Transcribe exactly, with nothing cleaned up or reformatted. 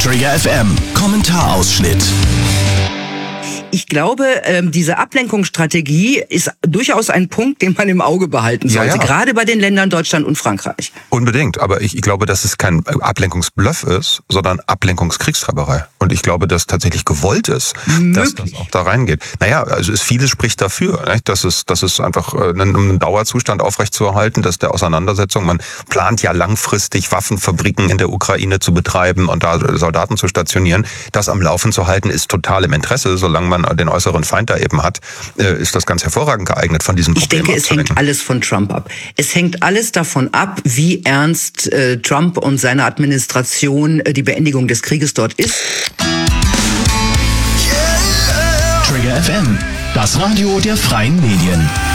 Trigger F M, Kommentarausschnitt. Ich glaube, ähm, diese Ablenkungsstrategie ist durchaus ein Punkt, den man im Auge behalten sollte. Ja, ja. Gerade bei den Ländern Deutschland und Frankreich. Unbedingt. Aber ich, ich glaube, dass es kein Ablenkungsbluff ist, sondern Ablenkungskriegstreiberei. Und ich glaube, dass tatsächlich gewollt ist, Möglich. dass das auch da reingeht. Naja, also es, vieles spricht dafür, nicht? Dass es, dass es einfach äh, einen, einen Dauerzustand aufrechtzuerhalten, dass der Auseinandersetzung, man plant ja langfristig Waffenfabriken in der Ukraine zu betreiben und da Soldaten zu stationieren. Das am Laufen zu halten, ist total im Interesse, solange man den äußeren Feind da eben hat, ist das ganz hervorragend geeignet, von diesem Problem abzulenken. Ich denke, es hängt alles von Trump ab. Es hängt alles davon ab, wie ernst äh, Trump und seine Administration äh, die Beendigung des Krieges dort ist. Trigger F M, das Radio der freien Medien.